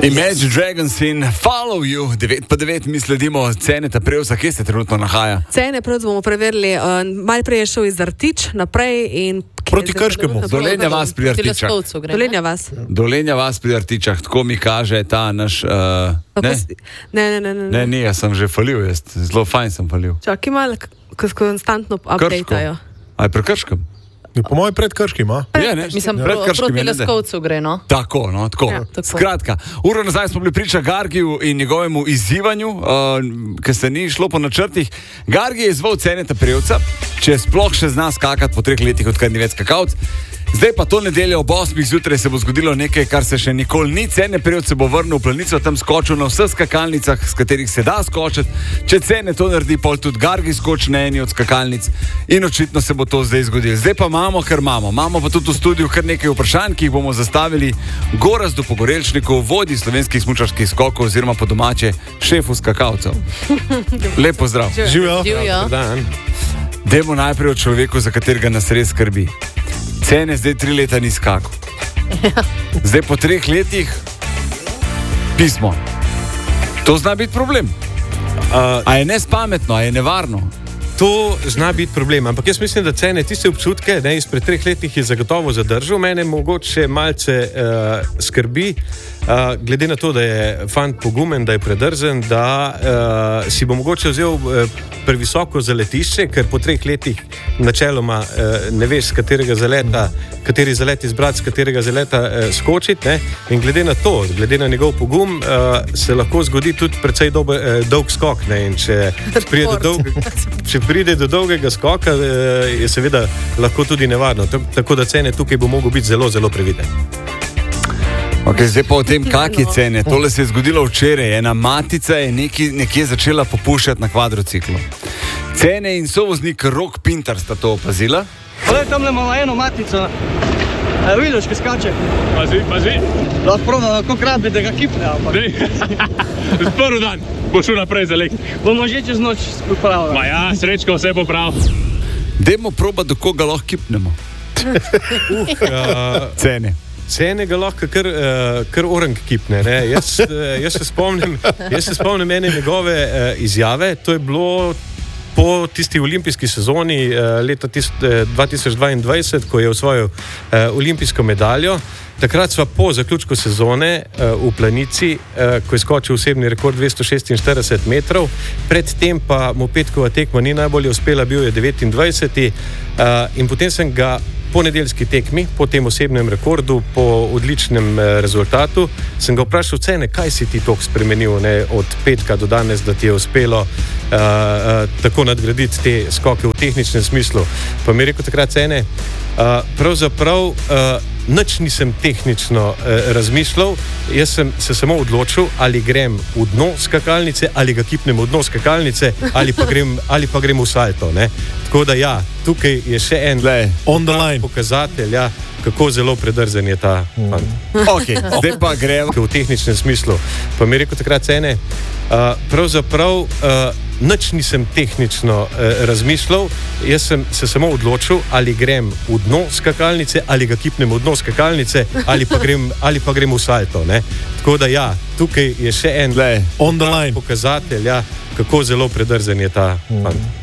Imagine Dragons in Follow You, 9:09, mi sledimo Ceneta Prevca, kje se trenutno nahaja? Cene Prevc bomo preverili, malo prej je šel iz Artič naprej in... Proti Krškemu. Dolenja vas pri Artičah. Dolenja vas pri Artičah, tako mi kaže ta naš... Ne. Ne, jaz sem že falil, zelo fajn sem falil. Čakaj malo, ko konstantno updateo. A je pri Krškem? Po mojem pred Krškim, a? Mislim, proti Leskovcu gre, no? Tako. Ja, Skratka, uro nazaj smo bili priča Gargiju in njegovemu izzivanju, ker se ni šlo po načrtih. Gargi je izval Ceneta Prevca, če sploh še zna skakati po 3 letih, odkar ni več skakavc. Zdaj pa to nedeljo ob 8 zjutraj se bo zgodilo nekaj, kar se še nikoli ni. Cene Prevc se bo vrnil v planico, tam skočil na vseh skakalnicah, s katerih se da skočiti. Če Cene to naredi, pol tudi Gargi skoči na eni od skakalnic in očitno se bo to zdaj zgodilo. Zdaj pa imamo, kar imamo. Imamo pa tudi v studiu kar nekaj vprašanj, ki jih bomo zastavili Gorazdu Pogorelčniku, vodji slovenskih smučarskih skokov oziroma po domače šefu skakalcev. Lep pozdrav. Živijo. Dajmo najprej o človeku, za katerega nas res skrbi. Cene zdaj 3 leta ni skakal. Zdaj po 3 letih pismo. To zna biti problem. A je nespametno, a je nevarno? To zna biti problem, ampak jaz mislim, da Cene tiste občutke, izpred 3 letih je zagotovo zadržal. Mene mogoče malce skrbi, glede na to, da je fant pogumen, da je predrzen, da si bo mogoče vzel previsoko zaletišče, ker po 3 letih načeloma ne veš, kateri zalet izbrati, z katerega zaleta skočiti. In glede na to, glede na njegov pogum, se lahko zgodi tudi precej dolg skok. In če pride do dolgega skoka, je seveda lahko tudi nevarno. Tako da Cene tukaj bo mogel biti zelo, zelo previden. Okay, zdaj pa o tem, kak je Cene. Tole se je zgodilo včeraj. Ena matica je nekje začela popuščati na kvadrociklu. Cene in sovoznik Rok Pintar sta to opazila. Tam imamo eno matico. Vidiš, ki skače. Pazi. Lahko probam, koliko rabi, da ga kipne. Prvi dan bo šel naprej za lek. Bomo že čez noč popravili. Ma ja, Srečko vse popravi. Dajmo probati, do koga lahko kipnemo. Cene. Cene ga lahko kar orang kipne. Jaz se spomnim ene njegove izjave. To je bilo po tisti olimpijski sezoni leta 2022, ko je osvojil olimpijsko medaljo. Takrat sva po zaključku sezone v Planici, ko je skočil osebni rekord 246 metrov, predtem pa mu petkova tekma ni najbolje uspela, bil je 29. In potem sem ga po nedeljski tekmi, po tem osebnem rekordu, po odličnem rezultatu, sem ga vprašal, Cene, kaj si ti toliko spremenil od petka do danes, da ti je uspelo tako nadgraditi te skoke v tehničnem smislu. Pa mi je rekel takrat Cene, pravzaprav nič nisem tehnično razmišljal, jaz sem se samo odločil, ali grem v dno skakalnice, ali ga kipnem v dno skakalnice, ali pa grem v salto. Tako da ja, tukaj je še en pokazatelj, kako zelo predrzen je ta fant. Okay, zdaj pa gremo v tehničnem smislu. Pa mi je rekel takrat Cene, pravzaprav nič nisem tehnično razmišljal, jaz sem se samo odločil, ali grem v dno skakalnice, ali ga kipnem v dno skakalnice, ali pa grem v salto. Tako da ja, tukaj je še en pokazatelj, kako zelo predrzen je ta fant.